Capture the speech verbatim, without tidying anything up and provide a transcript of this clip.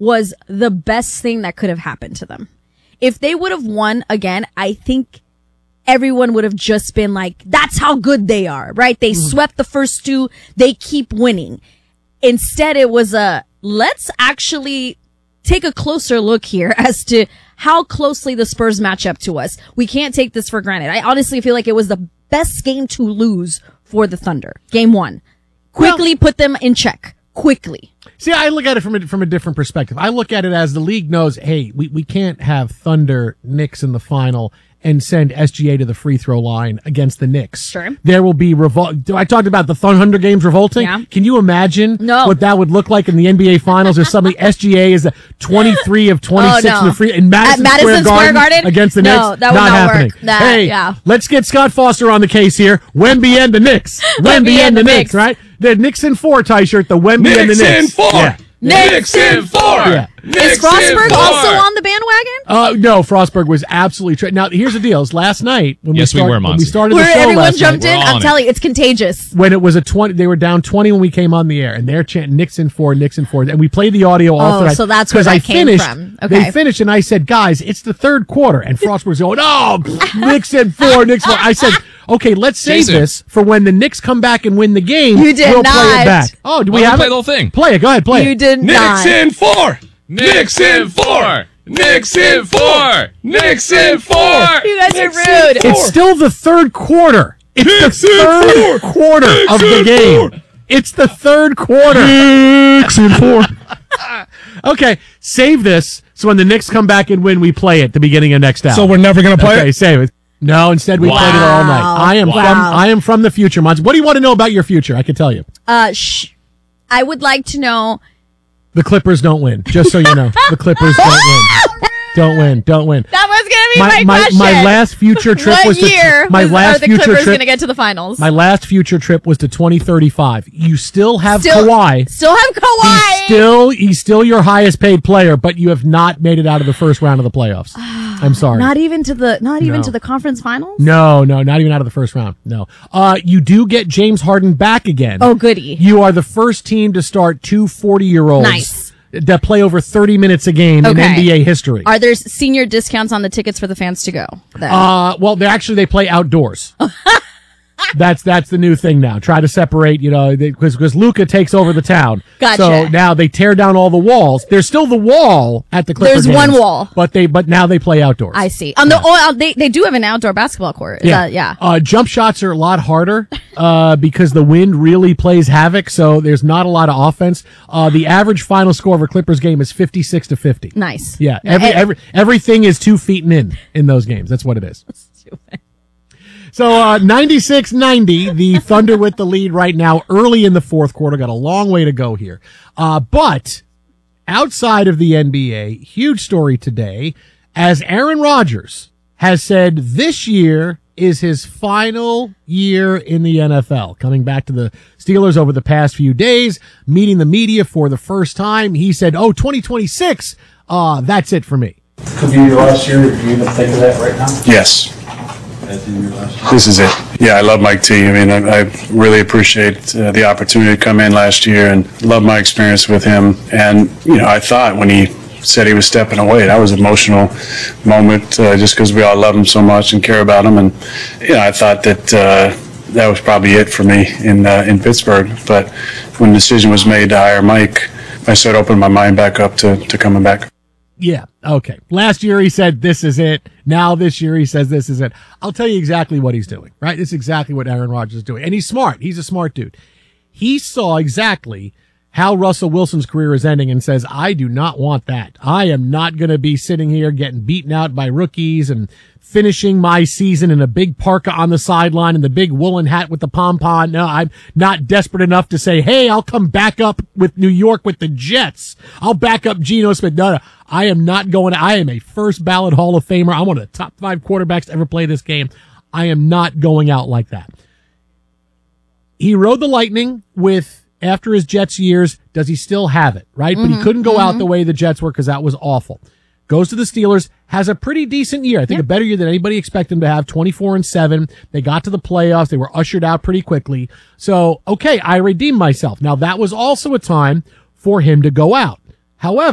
was the best thing that could have happened to them. If they would have won again, I think everyone would have just been like, that's how good they are, right? They mm-hmm. swept the first two. They keep winning. Instead, it was a, let's actually take a closer look here as to how closely the Spurs match up to us. We can't take this for granted. I honestly feel like it was the best game to lose for the Thunder. Game one. Quickly well, put them in check. Quickly. See, I look at it from a, from a different perspective. I look at it as the league knows, hey, we, we can't have Thunder Knicks in the final and send S G A to the free throw line against the Knicks. Sure. There will be revolt. I talked about the Thunder games revolting. Yeah. Can you imagine no. what that would look like in the N B A finals or something? S G A is a twenty-three of twenty-six oh, no. in the free in Madison, At Madison Square, Square Garden, Garden against the no, Knicks. That would not, not happening. Work. That, hey, yeah. let's get Scott Foster on the case here. Wemby and the Knicks. Wemby and the Knicks, right? The Knicks in four tie-shirt, the Wemby and the Knicks. Knicks in four. Yeah. Knicks in four. Yeah. Is Frostberg also on the bandwagon? Uh, no, Frostberg was absolutely tra- now. Here's the deal: is last night when yes, we, start, we were when we started Where the show everyone last jumped night, in. I'm telling you, it's contagious. When it was a twenty, they were down twenty when we came on the air, and they're chanting Knicks in four, Knicks in four, and we played the audio all oh, through. So that's where that I came finished, from. Okay. They finished, and I said, "Guys, it's the third quarter," and Frostberg's going, "Oh, Knicks in four, Knicks four." I said, "Okay, let's save Jason. this for when the Knicks come back and win the game. You did we'll not. play it back." Oh, do we Why don't have we play it? the whole thing? Play it. Go ahead, play you it. did Knicks not. in four. Knicks in four. Knicks in four. Knicks in four. You guys are rude. It's still the third quarter. It's Knicks the third four. quarter Knicks of the game. four. It's the third quarter. Knicks in four. Okay, save this so when the Knicks come back and win, we play it the beginning of next hour. So we're never going to play okay, it? save it. No, instead we Wow. played it all night. I am Wow. from I am from the future, Mons. What do you want to know about your future? I can tell you. Uh, shh. I would like to know. The Clippers don't win. Just so you know, the Clippers don't win. Don't win. Don't win. That was going to be My my, my, question. my last future trip what was to year my was, last are the future Clippers trip. going to get to the finals? My last future trip was to twenty thirty-five. You still have still, Kawhi. Still have Kawhi. He's still he's still your highest paid player, but you have not made it out of the first round of the playoffs. I'm sorry. Not even to the not even No. to the conference finals. No, no, not even out of the first round. No. Uh, you do get James Harden back again. Oh, goody. You are the first team to start two forty-year-olds Nice. that play over thirty minutes a game in Okay. N B A history. Are there senior discounts on the tickets for the fans to go? Then? Uh, well, they actually they play outdoors. That's that's the new thing now. Try to separate, you know, because because Luka takes over the town. Gotcha. So now they tear down all the walls. There's still the wall at the Clipper There's games, one wall. but they but now they play outdoors. I see. On the oh, they they do have an outdoor basketball court. Is Yeah, that- yeah. Uh, jump shots are a lot harder uh, because the wind really plays havoc. So there's not a lot of offense. Uh, the average final score of a Clippers game is fifty-six to fifty. Nice. Yeah, every Eh, every everything is two feet and in in those games. That's what it is. So uh, ninety-six ninety, the Thunder with the lead right now, early in the fourth quarter. Got a long way to go here. Uh, but outside of the N B A, huge story today, as Aaron Rodgers has said this year is his final year in the N F L. Coming back to the Steelers over the past few days, meeting the media for the first time, he said, oh, twenty twenty-six, uh, that's it for me. Could be your last year. Do you even think of that right now? Yes. As in your last year? This is it. Yeah, I love Mike T. I mean, I, I really appreciate uh, the opportunity to come in last year and love my experience with him. And, you know, I thought when he said he was stepping away, that was an emotional moment uh, just because we all love him so much and care about him. And, you know, I thought that uh, that was probably it for me in uh, in Pittsburgh. But when the decision was made to hire Mike, I started opening my mind back up to, to coming back. Yeah. Okay. Last year he said, this is it. Now this year he says, this is it. I'll tell you exactly what he's doing, right? This is exactly what Aaron Rodgers is doing. And he's smart. He's a smart dude. He saw exactly how Russell Wilson's career is ending and says, I do not want that. I am not going to be sitting here getting beaten out by rookies and finishing my season in a big parka on the sideline and the big woolen hat with the pom-pom. No, I'm not desperate enough to say, hey, I'll come back up with New York with the Jets. I'll back up Geno Smith. No, no, I am not going. I am a first ballot Hall of Famer. I'm one of the top five quarterbacks to ever play this game. I am not going out like that. He rode the lightning with, after his Jets years, does he still have it, right? Mm-hmm, but he couldn't go mm-hmm. out the way the Jets were because that was awful. Goes to the Steelers, has a pretty decent year. I think yeah. a better year than anybody expected him to have, twenty-four and seven. They got to the playoffs. They were ushered out pretty quickly. So, okay, I redeemed myself. Now, that was also a time for him to go out. However,